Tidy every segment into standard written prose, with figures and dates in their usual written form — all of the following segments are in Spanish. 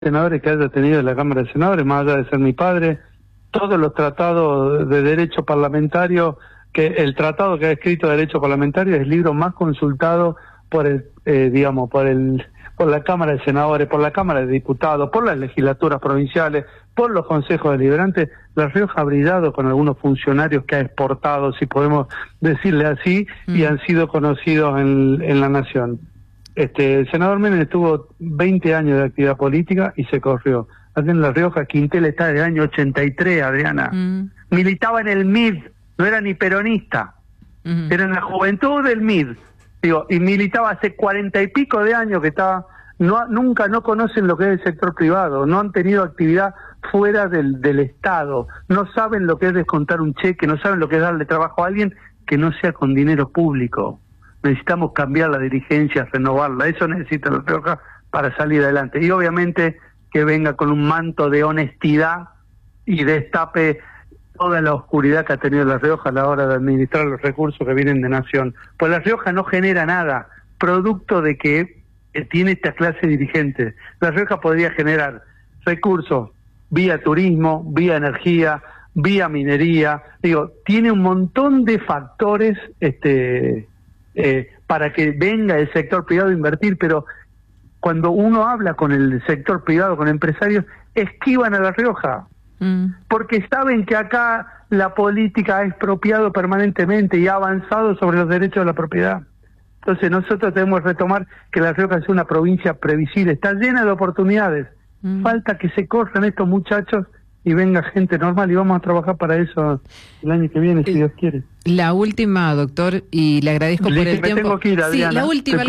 senadores que haya tenido en la Cámara de Senadores, más allá de ser mi padre, todos los tratados de derecho parlamentario, que el tratado que ha escrito de derecho parlamentario es el libro más consultado por por la Cámara de Senadores, por la Cámara de Diputados, por las legislaturas provinciales, por los consejos deliberantes. La Rioja ha brillado con algunos funcionarios que ha exportado, si podemos decirle así, y han sido conocidos en la nación. El senador Menem estuvo 20 años de actividad política y se corrió. Aquí en La Rioja, Quintel está del año 83, Adriana. Militaba en el MID, no era ni peronista, era en la juventud del MID. Y militaba hace 40 y pico de años que estaba... Nunca no conocen lo que es el sector privado, no han tenido actividad fuera del Estado, no saben lo que es descontar un cheque, no saben lo que es darle trabajo a alguien que no sea con dinero público. Necesitamos cambiar la dirigencia, renovarla, eso necesita La Rioja para salir adelante. Y obviamente que venga con un manto de honestidad y destape toda la oscuridad que ha tenido La Rioja a la hora de administrar los recursos que vienen de Nación. Pues La Rioja no genera nada, producto de que tiene esta clase dirigente. La Rioja podría generar recursos vía turismo, vía energía, vía minería. Tiene un montón de factores para que venga el sector privado a invertir, pero cuando uno habla con el sector privado, con empresarios, esquivan a La Rioja, porque saben que acá la política ha expropiado permanentemente y ha avanzado sobre los derechos de la propiedad. Entonces nosotros debemos retomar que La Rioja es una provincia previsible, está llena de oportunidades. Falta que se corran estos muchachos y venga gente normal, y vamos a trabajar para eso el año que viene, si Dios quiere. La última, doctor, y le agradezco por el tiempo. Tengo que ir, Adriana. Sí,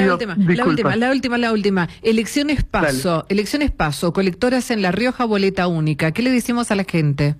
la última. Elecciones PASO, colectoras en La Rioja, boleta única. ¿Qué le decimos a la gente?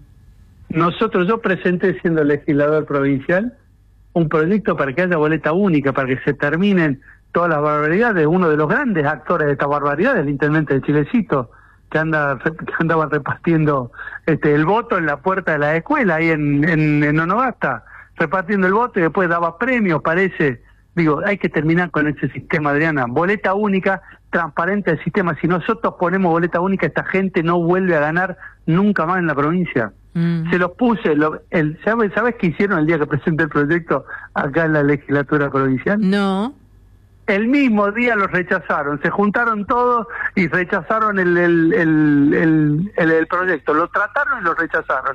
Yo presenté, siendo legislador provincial, un proyecto para que haya boleta única, para que se terminen todas las barbaridades. Uno de los grandes actores de esta barbaridad es el intendente de Chilecito, que andaba repartiendo el voto en la puerta de la escuela ahí en Onogasta, repartiendo el voto y después daba premios, parece. Hay que terminar con ese sistema, Adriana. Boleta única, transparente el sistema. Si nosotros ponemos boleta única, esta gente no vuelve a ganar nunca más en la provincia. Se los puse. ¿Sabes qué hicieron el día que presenté el proyecto acá en la legislatura provincial? No. El mismo día los rechazaron, se juntaron todos y rechazaron el proyecto, lo trataron y lo rechazaron.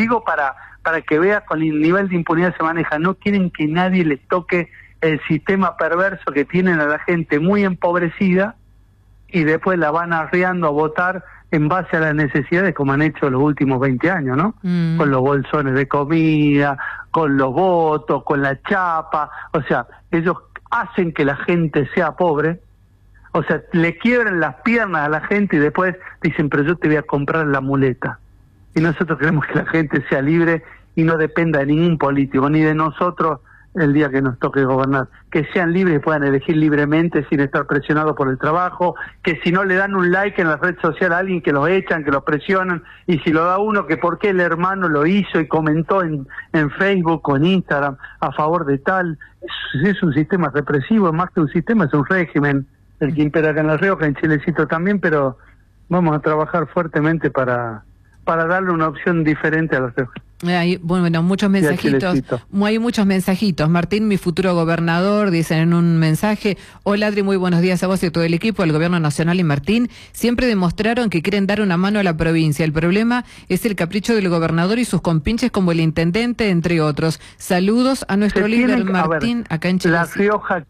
Para que veas con el nivel de impunidad se maneja, no quieren que nadie les toque el sistema perverso que tienen a la gente muy empobrecida y después la van arriando a votar en base a las necesidades, como han hecho los últimos 20 años, ¿no? Con los bolsones de comida, con los votos, con la chapa, o sea, ellos hacen que la gente sea pobre, o sea, le quiebran las piernas a la gente y después dicen, pero yo te voy a comprar la muleta. Y nosotros queremos que la gente sea libre y no dependa de ningún político, ni de nosotros el día que nos toque gobernar. Que sean libres y puedan elegir libremente sin estar presionados por el trabajo, que si no le dan un like en la red social a alguien, que los echan, que los presionan, y si lo da uno, que por qué el hermano lo hizo y comentó en Facebook o en Instagram a favor de tal. Es un sistema represivo, más que un sistema, es un régimen el que impera acá en La Rioja, en Chilecito también, pero vamos a trabajar fuertemente para darle una opción diferente a La Rioja. Hay, muchos mensajitos. Hay muchos mensajitos. Martín, mi futuro gobernador, dicen en un mensaje. Hola, Adri, muy buenos días a vos y a todo el equipo del Gobierno Nacional y Martín. Siempre demostraron que quieren dar una mano a la provincia. El problema es el capricho del gobernador y sus compinches como el intendente, entre otros. Saludos a nuestro líder Martín, acá en Chile. La Rioja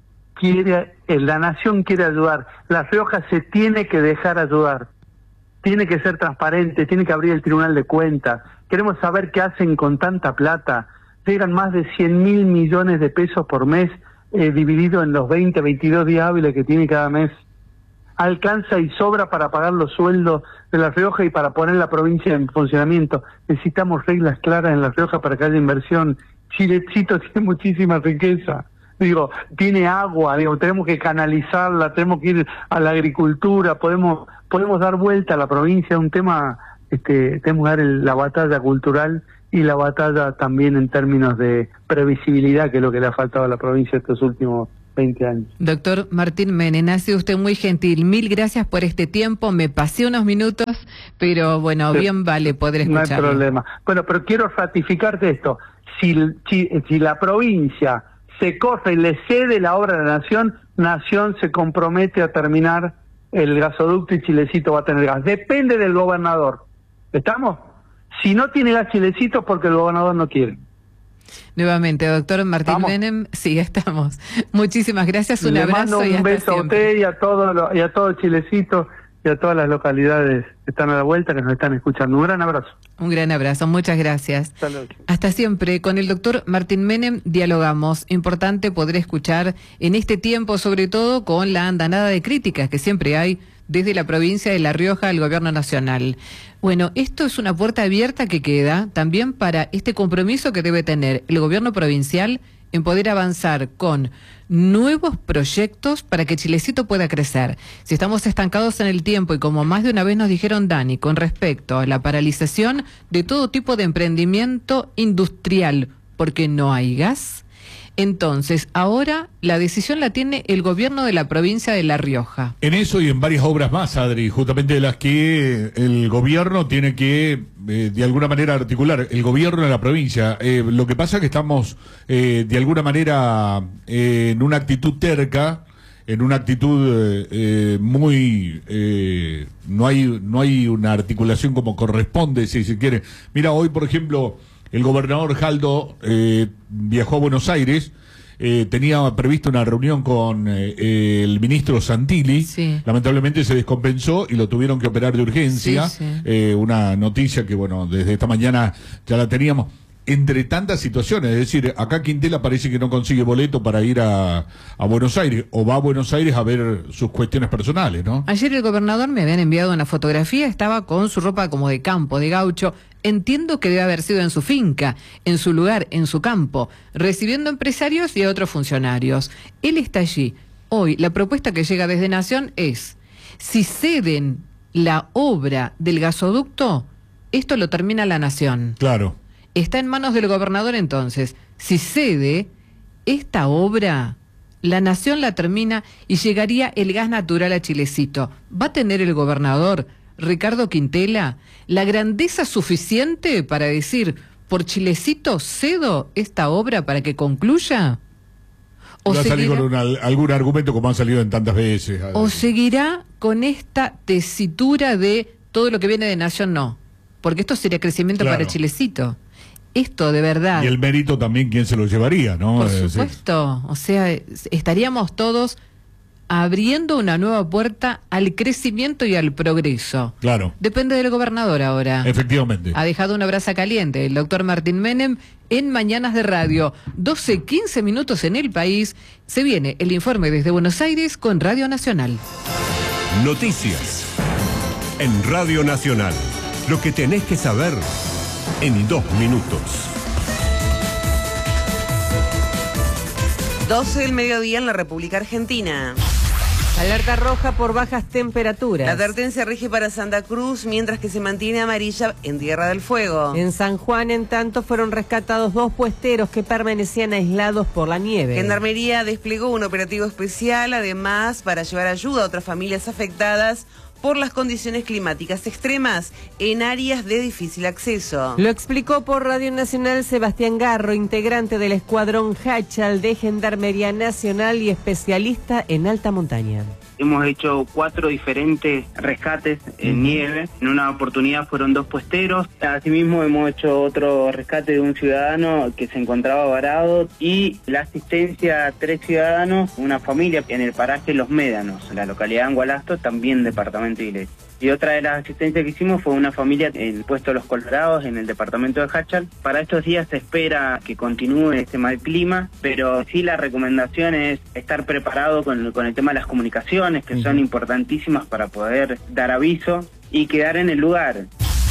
la nación quiere ayudar. La Rioja se tiene que dejar ayudar. Tiene que ser transparente, tiene que abrir el Tribunal de Cuentas. Queremos saber qué hacen con tanta plata. Llegan más de 100.000 millones de pesos por mes, dividido en los 20, 22 días hábiles que tiene cada mes. Alcanza y sobra para pagar los sueldos de La Rioja y para poner la provincia en funcionamiento. Necesitamos reglas claras en La Rioja para que haya inversión. Chilecito tiene muchísima riqueza. Tiene agua, tenemos que canalizarla, tenemos que ir a la agricultura, podemos dar vuelta a la provincia, un tema, tenemos que dar la batalla cultural y la batalla también en términos de previsibilidad, que es lo que le ha faltado a la provincia estos últimos 20 años. Doctor Martín Menem, ha sido usted muy gentil. Mil gracias por este tiempo. Me pasé unos minutos, pero bueno, sí, bien vale poder escucharlo. No hay problema. Bueno, pero quiero ratificarte esto. Si la provincia se coge y le cede la obra a la Nación se compromete a terminar el gasoducto y Chilecito va a tener gas. Depende del gobernador. ¿Estamos? Si no tiene gas Chilecito es porque el gobernador no quiere. Nuevamente, doctor Martín Menem, sí, estamos. Muchísimas gracias, un abrazo. Le mando un beso a usted y a todo Chilecito y a todas las localidades que están a la vuelta, que nos están escuchando. Un gran abrazo. Un gran abrazo, muchas gracias. Hasta siempre. Con el doctor Martín Menem dialogamos. Importante poder escuchar en este tiempo, sobre todo con la andanada de críticas que siempre hay desde la provincia de La Rioja al gobierno nacional. Bueno, esto es una puerta abierta que queda también para este compromiso que debe tener el gobierno provincial en poder avanzar con nuevos proyectos para que Chilecito pueda crecer. Si estamos estancados en el tiempo y como más de una vez nos dijeron Dani, con respecto a la paralización de todo tipo de emprendimiento industrial, porque no hay gas, entonces ahora la decisión la tiene el gobierno de la provincia de La Rioja. En eso y en varias obras más, Adri, justamente de las que el gobierno tiene que de alguna manera articular, el gobierno de la provincia. Lo que pasa es que estamos de alguna manera en una actitud terca, en una actitud muy no hay una articulación como corresponde, si se quiere. Mira, hoy por ejemplo el gobernador Jaldo viajó a Buenos Aires, tenía previsto una reunión con el ministro Santilli, sí. Lamentablemente se descompensó y lo tuvieron que operar de urgencia, sí, sí. Una noticia que bueno, desde esta mañana ya la teníamos. Entre tantas situaciones, es decir, acá Quintela parece que no consigue boleto para ir a Buenos Aires, o va a Buenos Aires a ver sus cuestiones personales, ¿no? Ayer el gobernador me habían enviado una fotografía, estaba con su ropa como de campo, de gaucho. Entiendo que debe haber sido en su finca, en su lugar, en su campo, recibiendo empresarios y a otros funcionarios. Él está allí. Hoy, la propuesta que llega desde Nación es, si ceden la obra del gasoducto, esto lo termina la Nación. Claro. Está en manos del gobernador entonces. Si cede esta obra, la Nación la termina y llegaría el gas natural a Chilecito. ¿Va a tener el gobernador Ricardo Quintela la grandeza suficiente para decir, por Chilecito cedo esta obra para que concluya? ¿O va a salir con algún argumento como han salido en tantas veces? ¿O seguirá con esta tesitura de todo lo que viene de Nación no? Porque esto sería crecimiento para Chilecito. Esto de verdad. Y el mérito también, ¿quién se lo llevaría, no? Por supuesto. O sea, estaríamos todos abriendo una nueva puerta al crecimiento y al progreso. Claro. Depende del gobernador ahora. Efectivamente. Ha dejado una brasa caliente el doctor Martín Menem en Mañanas de Radio. 12:15 minutos en el país. Se viene el informe desde Buenos Aires con Radio Nacional. Noticias en Radio Nacional. Lo que tenés que saber en 2 minutos. 12 del mediodía en la República Argentina. Alerta roja por bajas temperaturas. La advertencia rige para Santa Cruz, mientras que se mantiene amarilla en Tierra del Fuego. En San Juan, en tanto, fueron rescatados 2 puesteros que permanecían aislados por la nieve. Gendarmería desplegó un operativo especial, además, para llevar ayuda a otras familias afectadas por las condiciones climáticas extremas en áreas de difícil acceso. Lo explicó por Radio Nacional Sebastián Garro, integrante del escuadrón Hachal de Gendarmería Nacional y especialista en alta montaña. Hemos hecho 4 diferentes rescates en nieve. En una oportunidad fueron 2 puesteros. Asimismo hemos hecho otro rescate de un ciudadano que se encontraba varado y la asistencia a 3 ciudadanos, una familia en el paraje Los Médanos, la localidad de Angualasto, también departamento de Iglesias. Y otra de las asistencias que hicimos fue una familia en el puesto Los Colorados, en el departamento de Hachal. Para estos días se espera que continúe este mal clima, pero sí la recomendación es estar preparado con el tema de las comunicaciones, que son importantísimas para poder dar aviso y quedar en el lugar.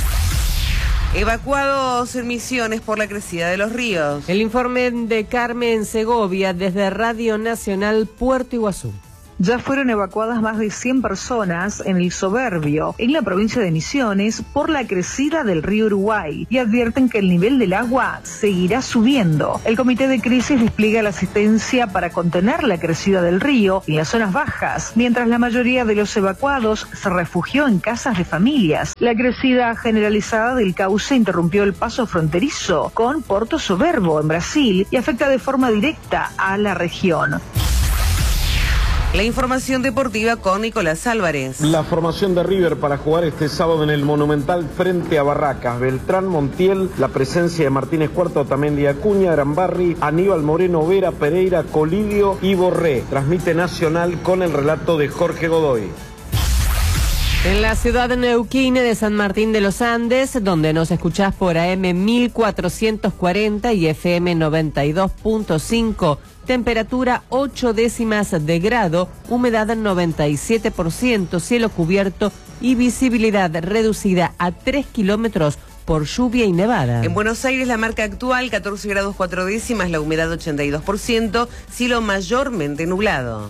Evacuados en Misiones por la crecida de los ríos. El informe de Carmen Segovia desde Radio Nacional Puerto Iguazú. Ya fueron evacuadas más de 100 personas en el Soberbio, en la provincia de Misiones, por la crecida del río Uruguay, y advierten que el nivel del agua seguirá subiendo. El comité de crisis despliega la asistencia para contener la crecida del río en las zonas bajas, mientras la mayoría de los evacuados se refugió en casas de familias. La crecida generalizada del cauce interrumpió el paso fronterizo con Porto Soberbo en Brasil y afecta de forma directa a la región. La información deportiva con Nicolás Álvarez. La formación de River para jugar este sábado en el Monumental frente a Barracas: Beltrán, Montiel, la presencia de Martínez Cuarto, Otamendi, Acuña, Arambarri, Aníbal Moreno, Vera, Pereira, Colidio y Borré. Transmite Nacional con el relato de Jorge Godoy. En la ciudad de Neuquén de San Martín de los Andes, donde nos escuchás por AM 1440 y FM 92.5, temperatura 8 décimas de grado, humedad 97%, cielo cubierto y visibilidad reducida a 3 kilómetros por lluvia y nevada. En Buenos Aires la marca actual 14 grados 4 décimas, la humedad 82%, cielo mayormente nublado.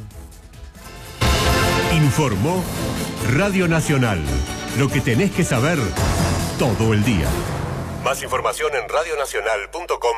Informó Radio Nacional. Lo que tenés que saber todo el día. Más información en radionacional.com.